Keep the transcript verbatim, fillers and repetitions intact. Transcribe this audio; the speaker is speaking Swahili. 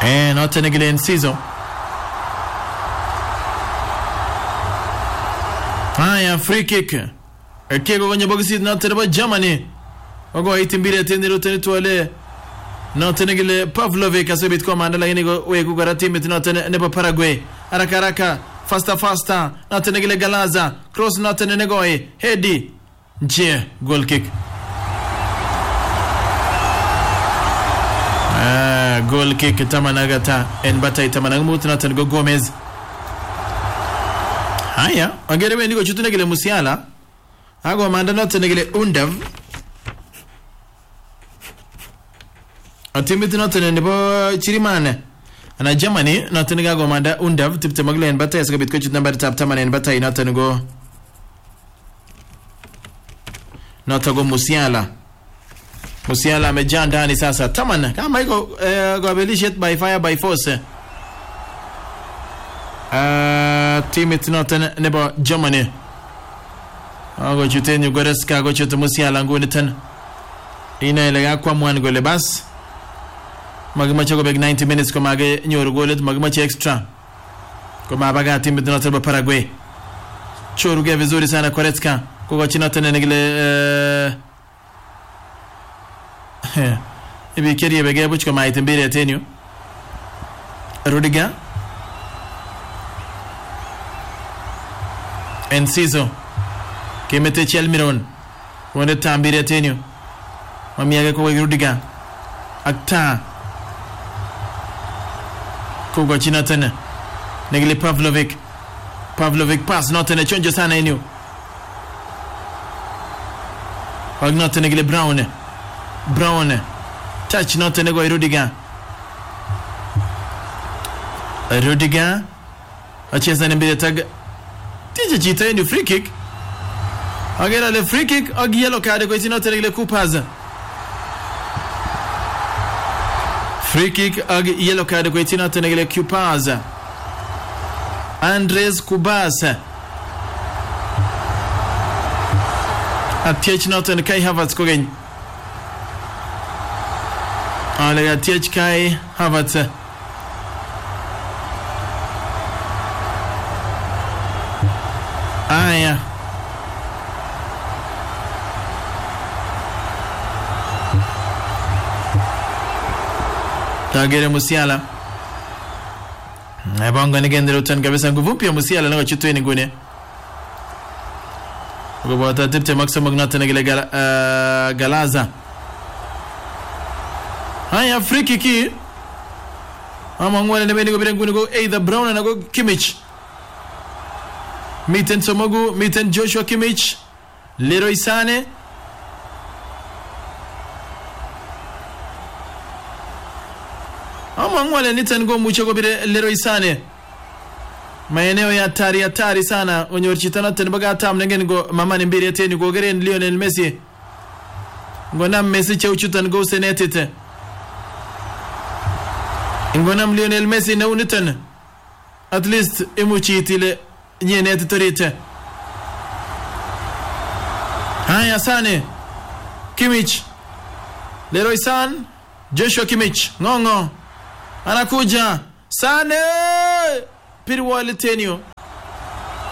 Eh, noton gile Enciso. Haya, free kick. Ekego kwenye boxi noton ba Germany. Ogo itimbire tendero tenitwale. Noton gile Pavlovic asebit komanda lakini we kugara timu noton nebo Paraguay. Haraka haraka, faster faster. Noton gile Galaza. Cross noton negoi. Hedi. Je, goal kick. Ah, goal kick tamanagata en batay tamanagmut noton go Gomez. Haya, angerebe niko chutune gile Musiala. Hago manda noton gile Undav. Atimit noton nebo Chirimane. Ana Germany noton gago manda Undav tipte magle en batay asgabit ko chutna bar tap taman en batay noton go noton go Musiala. Musiala amejaa ndani sasa taman kama iko eh, gobelishet by fire by force. Ah, uh, team it not nebo Germany. Ago chuteni Goreska go chutu Musiala nguni tan. Ina ile kwa mwan gole bas. Magimacho go beg ninety minutes ko mage nyoru golet magimacho extra. Ko mabaga team it not nebo Paraguay. Choruge vizuri sana Goreska. Ko china tan ngile uh, ibi keriye bege buch ko maite mbire tenyo Rudiger Enciso kemete Chelmiron wonde tambire tenyo mamiyage ko Rudiger akta ko go china tane negli Pavlovic Pavlovic pass notene chonjo sana enyo Agnote negli Brown Brown touch not nego Rudiger Rudiger acheza mbele tag tije chita ni free kick agera le free kick ag yellow card ko itino tere le Kupaza free kick ag yellow card ko itino tere le Kupaza Andres Kubasa atiech not en Kai Havertz ko gen Ale ya T H Kai Havertz. Aya. Tagere Musiala. Ebonga nigendero tan kabisa nguvu pia Musiala na chutweni ngune. Ngobota tipte Maximo Gnata ngile gala, uh, Galaza. Haya free kick. Ama ngwale ne benigo birengu go either Brown na go Kimmich. Miten Somogu, miten Joshua Kimmich. Leroy Sane. Ama ngwale niten go mucho go bire Leroy Sane. Maeneo ya hatari hatari sana onyorchitana tenbaga tam nengen go mama ni mbiri teni go geren Lionel Messi. Ngona Messi cheuchutan go senetete. Ngonam Lionel Messi na unitan at least imuchitile nyene tutorite. Haya Sane Kimmich Leroy San Joshua Kimmich ngongo anakuja Sane pirwali tenio